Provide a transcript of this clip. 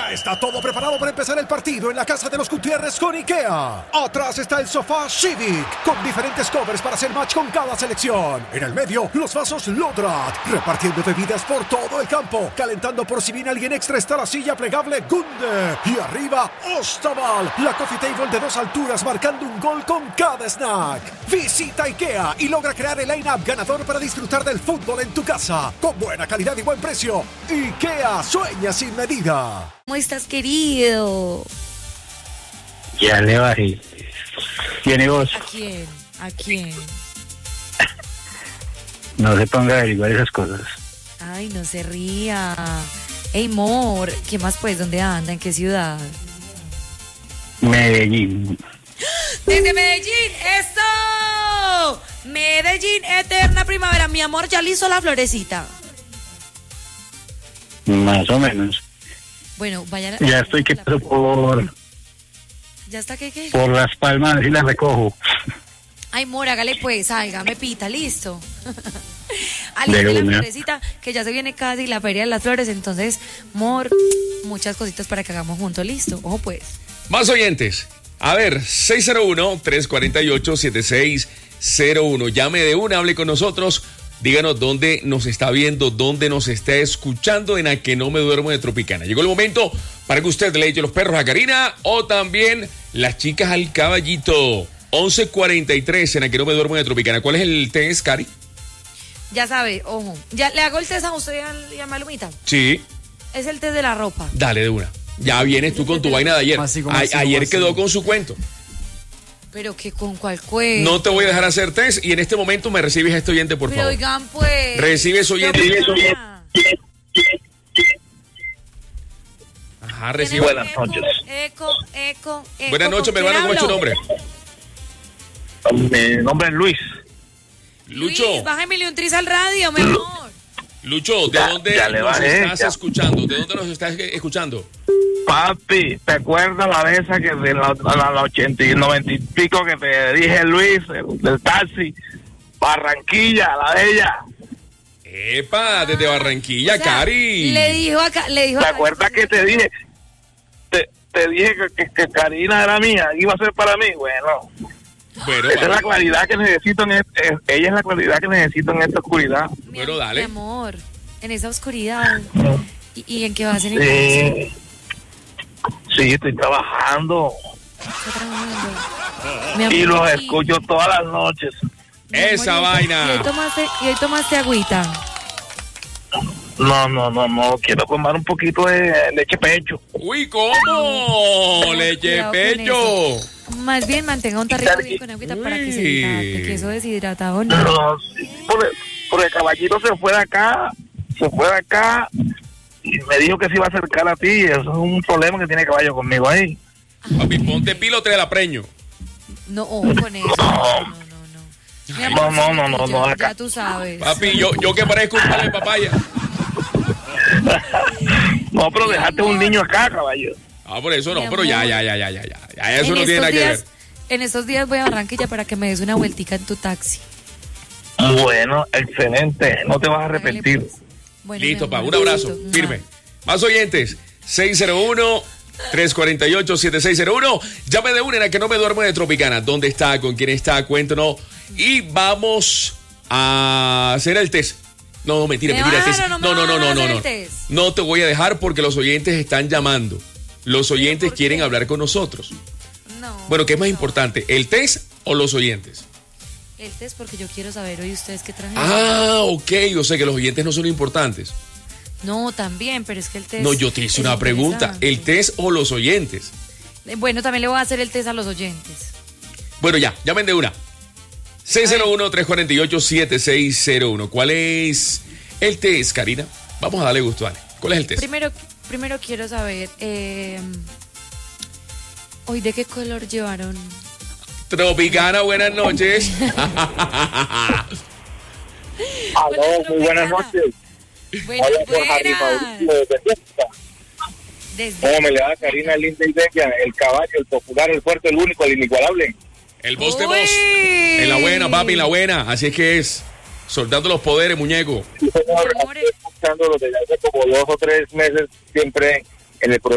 Ya está todo preparado para empezar el partido en la casa de los Gutiérrez con IKEA. Atrás está el sofá Civic, con diferentes covers para hacer match con cada selección. En el medio, los vasos Lodrat, repartiendo bebidas por todo el campo. Calentando por si viene alguien extra está la silla plegable Gunde. Y arriba, Ostaval, la coffee table de 2 alturas marcando un gol con cada snack. Visita IKEA y logra crear el line-up ganador para disfrutar del fútbol en tu casa. Con buena calidad y buen precio. IKEA sueña sin medida. ¿Cómo estás, querido? Ya le bajé. ¿Tiene voz? ¿A quién? ¿A quién? No se ponga a averiguar esas cosas. Ay, no se ría. Ey, Mor, ¿qué más pues? ¿Dónde anda? ¿En qué ciudad? Medellín. ¡Desde Medellín! ¡Eso! Medellín, eterna primavera. Mi amor, ¿ya listo la florecita? Más o menos. Bueno, vayan. Ya estoy que paso por ¿Ya está qué? por Las Palmas y las recojo. Ay, Mor, hágale pues, salga, me pita, listo. Aliste la florecita, que ya se viene casi la Feria de las Flores, entonces, Mor, muchas cositas para que hagamos juntos, listo. Ojo pues. Más oyentes. A ver, 601-348-7601. Llame de una, hable con nosotros. Díganos dónde nos está viendo, dónde nos está escuchando en A Que No Me Duermo de Tropicana. Llegó el momento para que usted le eche los perros a Karina o también las chicas al caballito. 11:43 en A Que No Me Duermo de Tropicana. ¿Cuál es el test, Cari? Ya sabe, ojo. ¿Ya le hago el test a usted y a Malumita? Sí. Es el test de la ropa. Dale de una. Ya vienes tú con tu vaina de ayer. Ayer quedó con su cuento. Pero que con cuál cuento. No te voy a dejar hacer test y en este momento me recibes a este oyente, por favor. Pero oigan, pues. Recibes oyente. Ajá, recibe. Buenas noches. Eco. Buenas noches, mi hermano. ¿Cómo es tu nombre? Mi nombre es Luis. Lucho. Luis, bájame un tris al radio, mi amor. Lucho, ¿de dónde nos estás escuchando? ¿De dónde nos estás escuchando? Papi, ¿te acuerdas la vez esa que de la 80 y 90 y pico que te dije, Luis, del taxi? Barranquilla, la de ella. Epa, desde Barranquilla, O sea, Cari. Le dijo ¿Te acuerdas que te dije? Te dije que Karina era mía, iba a ser para mí. Bueno, esa es la claridad que necesito ella es la claridad que necesito en esta oscuridad. Bueno, dale. Mi amor, en esa oscuridad. ¿Y en qué vas en el taxi? Sí, estoy trabajando. Está trabajando. Mi amor, Y los escucho todas las noches. Esa vaina. ¿Y hoy tomaste agüita? No, quiero tomar un poquito de leche pecho. Uy, ¿cómo? Leche Cuidado con pecho. eso. Más bien mantenga un tarrito bien con agüita para que se hidrate, que eso deshidratado no. No, sí, porque el caballito se fue de acá y me dijo que se iba a acercar a ti. Eso es un problema que tiene el caballo conmigo ahí. Papi, ponte pilo, te la preño. No, ojo con eso. No. Mi amor, No, ya tú sabes. Papi, yo que parezco un palo de papaya. No, pero dejaste un niño acá, caballo. Ah, por eso no, Mi pero amor. ya. Eso no tiene nada que ver. En estos días voy a Barranquilla para que me des una vueltica en tu taxi. Bueno, excelente. No te vas a arrepentir. Hágale, pues. Bueno, Listo, mi pa, amor, un abrazo, listo. firme. Más oyentes, 601-348-7601. Llame de una en la que no me duermo de Tropicana. ¿Dónde está? ¿Con quién está? Cuéntanos. Y vamos a hacer el test. No, mentira, el test. No. No te voy a dejar porque los oyentes están llamando. Los oyentes quieren hablar con nosotros. No. Bueno, ¿qué es más importante? ¿El test o los oyentes? El test porque yo quiero saber hoy ustedes qué traen. Ah, ok. O sea que los oyentes no son importantes. No, también, pero es que el test. No, yo te hice una pregunta. ¿El test o los oyentes? Bueno, también le voy a hacer el test a los oyentes. Bueno, ya, llamen de una. 601-348-7601. ¿Cuál es el test, Karina? Vamos a darle gusto, dale. ¿Cuál es el test? Primero quiero saber, hoy de qué color llevaron. Tropicana, buenas noches. Aló, muy buenas noches. Buenas. ¿Cómo me le da Karina linda y bella? El caballo, el popular, el fuerte, el único, el inigualable. El voz de voz. En la buena, papi, en la buena. Así es que es. Soltando los poderes, muñeco. Sí, señor. Estoy escuchándolo desde hace como 2 o 3 meses, siempre en el programa.